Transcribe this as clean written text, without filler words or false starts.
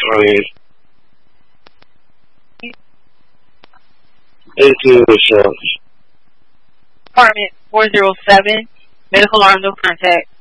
please. 82 Michelle. Department 407, medical alarm, no contact.